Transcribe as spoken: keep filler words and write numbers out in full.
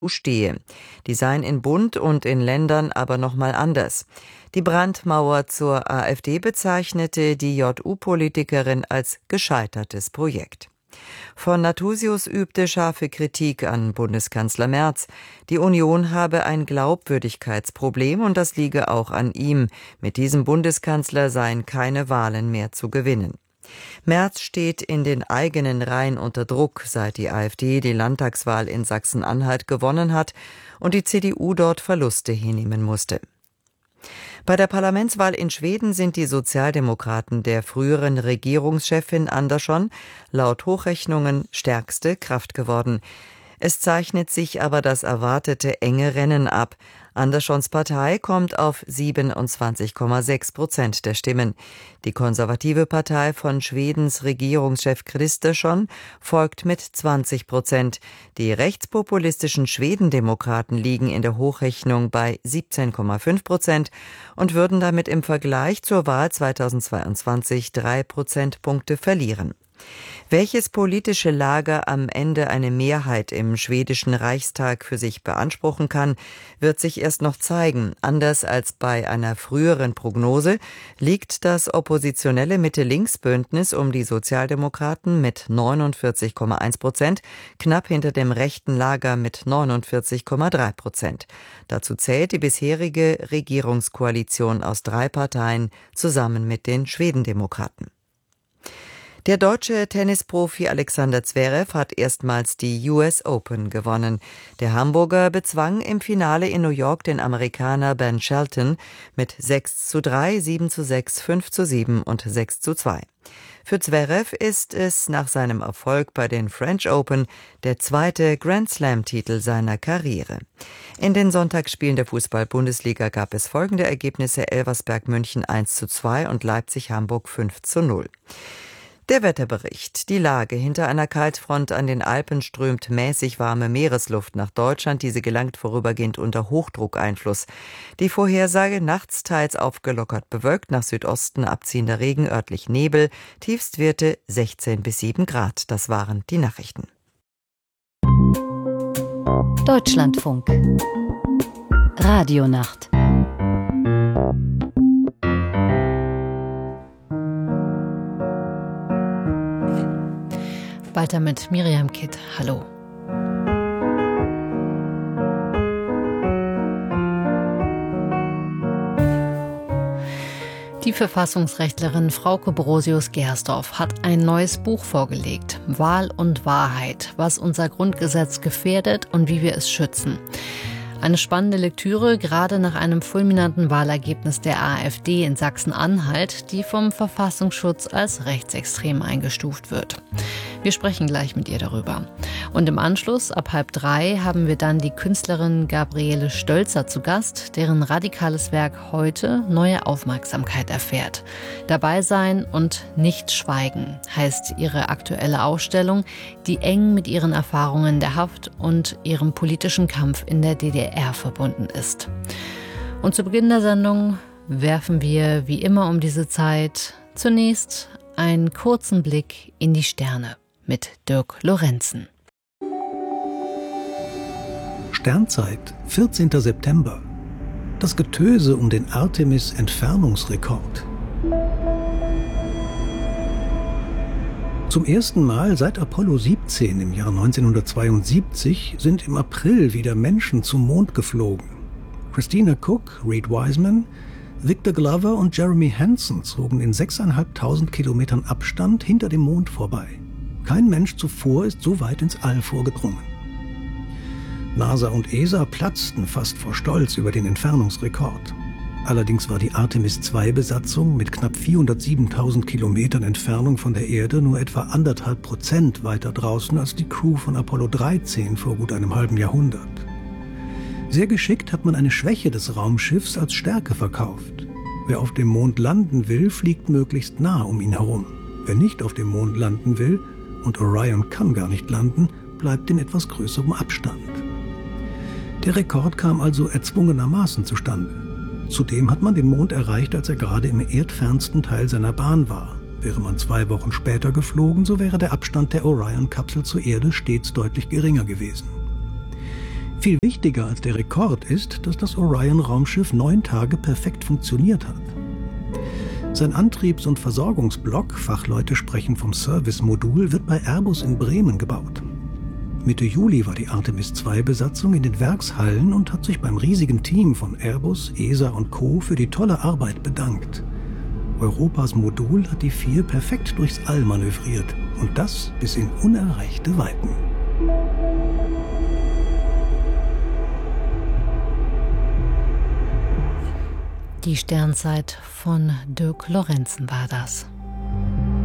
stehe. Die seien in Bund und in Ländern aber nochmal anders. Die Brandmauer zur AfD bezeichnete die J U-Politikerin als gescheitertes Projekt. Von Nathusius übte scharfe Kritik an Bundeskanzler Merz. Die Union habe ein Glaubwürdigkeitsproblem und das liege auch an ihm. Mit diesem Bundeskanzler seien keine Wahlen mehr zu gewinnen. Merz steht in den eigenen Reihen unter Druck, seit die AfD die Landtagswahl in Sachsen-Anhalt gewonnen hat und die C D U dort Verluste hinnehmen musste. Bei der Parlamentswahl in Schweden sind die Sozialdemokraten der früheren Regierungschefin Andersson laut Hochrechnungen stärkste Kraft geworden. Es zeichnet sich aber das erwartete enge Rennen ab. Anderssons Partei kommt auf siebenundzwanzig Komma sechs Prozent der Stimmen. Die konservative Partei von Schwedens Regierungschef Kristersson folgt mit zwanzig Prozent. Die rechtspopulistischen Schwedendemokraten liegen in der Hochrechnung bei siebzehn Komma fünf Prozent und würden damit im Vergleich zur Wahl zweitausendzweiundzwanzig drei Prozentpunkte verlieren. Welches politische Lager am Ende eine Mehrheit im schwedischen Reichstag für sich beanspruchen kann, wird sich erst noch zeigen. Anders als bei einer früheren Prognose liegt das oppositionelle Mitte-Links-Bündnis um die Sozialdemokraten mit neunundvierzig Komma eins Prozent knapp hinter dem rechten Lager mit neunundvierzig Komma drei Prozent. Dazu zählt die bisherige Regierungskoalition aus drei Parteien zusammen mit den Schwedendemokraten. Der deutsche Tennisprofi Alexander Zverev hat erstmals die U S Open gewonnen. Der Hamburger bezwang im Finale in New York den Amerikaner Ben Shelton mit sechs zu drei, sieben zu sechs, fünf zu sieben und sechs zu zwei. Für Zverev ist es nach seinem Erfolg bei den French Open der zweite Grand-Slam-Titel seiner Karriere. In den Sonntagsspielen der Fußball-Bundesliga gab es folgende Ergebnisse: Elversberg München eins zu zwei und Leipzig-Hamburg fünf zu null. Der Wetterbericht. Die Lage: Hinter einer Kaltfront an den Alpen strömt mäßig warme Meeresluft nach Deutschland. Diese gelangt vorübergehend unter Hochdruckeinfluss. Die Vorhersage: nachts teils aufgelockert bewölkt, nach Südosten abziehender Regen, örtlich Nebel, Tiefstwerte sechzehn bis sieben Grad. Das waren die Nachrichten. Deutschlandfunk. Radionacht. Weiter mit Miriam Kitt. Hallo. Die Verfassungsrechtlerin Frauke Brosius-Gersdorf hat ein neues Buch vorgelegt. Wahl und Wahrheit, was unser Grundgesetz gefährdet und wie wir es schützen. Eine spannende Lektüre, gerade nach einem fulminanten Wahlergebnis der AfD in Sachsen-Anhalt, die vom Verfassungsschutz als rechtsextrem eingestuft wird. Wir sprechen gleich mit ihr darüber. Und im Anschluss, ab halb drei, haben wir dann die Künstlerin Gabriele Stölzer zu Gast, deren radikales Werk heute neue Aufmerksamkeit erfährt. Dabei sein und nicht schweigen heißt ihre aktuelle Ausstellung, die eng mit ihren Erfahrungen der Haft und ihrem politischen Kampf in der D D R verbunden ist. Und zu Beginn der Sendung werfen wir wie immer um diese Zeit zunächst einen kurzen Blick in die Sterne mit Dirk Lorenzen. Sternzeit, vierzehnter September. Das Getöse um den Artemis-Entfernungsrekord. Zum ersten Mal seit Apollo siebzehn im Jahr neunzehnhundertzweiundsiebzig sind im April wieder Menschen zum Mond geflogen. Christina Cook, Reed Wiseman, Victor Glover und Jeremy Hansen zogen in sechstausendfünfhundert Kilometern Abstand hinter dem Mond vorbei. Kein Mensch zuvor ist so weit ins All vorgedrungen. NASA und E S A platzten fast vor Stolz über den Entfernungsrekord. Allerdings war die Artemis zwei Besatzung mit knapp vierhundertsiebentausend Kilometern Entfernung von der Erde nur etwa anderthalb Prozent weiter draußen als die Crew von Apollo dreizehn vor gut einem halben Jahrhundert. Sehr geschickt hat man eine Schwäche des Raumschiffs als Stärke verkauft. Wer auf dem Mond landen will, fliegt möglichst nah um ihn herum. Wer nicht auf dem Mond landen will, und Orion kann gar nicht landen, bleibt in etwas größerem Abstand. Der Rekord kam also erzwungenermaßen zustande. Zudem hat man den Mond erreicht, als er gerade im erdfernsten Teil seiner Bahn war. Wäre man zwei Wochen später geflogen, so wäre der Abstand der Orion-Kapsel zur Erde stets deutlich geringer gewesen. Viel wichtiger als der Rekord ist, dass das Orion-Raumschiff neun Tage perfekt funktioniert hat. Sein Antriebs- und Versorgungsblock, Fachleute sprechen vom Service-Modul, wird bei Airbus in Bremen gebaut. Mitte Juli war die Artemis zwei Besatzung in den Werkshallen und hat sich beim riesigen Team von Airbus, E S A und Co. für die tolle Arbeit bedankt. Europas Modul hat die vier perfekt durchs All manövriert und das bis in unerreichte Weiten. Die Sternzeit von Dirk Lorenzen war das.